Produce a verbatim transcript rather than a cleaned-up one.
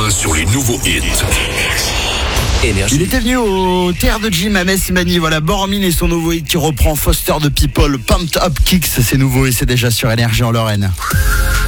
main sur les nouveaux hits. Énergie. Il était venu au Terre de Gym à Metz-Magny. Voilà, Bormin et son nouveau hit qui reprend Foster de People. Pumped Up Kicks, c'est nouveau et c'est déjà sur Énergie en Lorraine.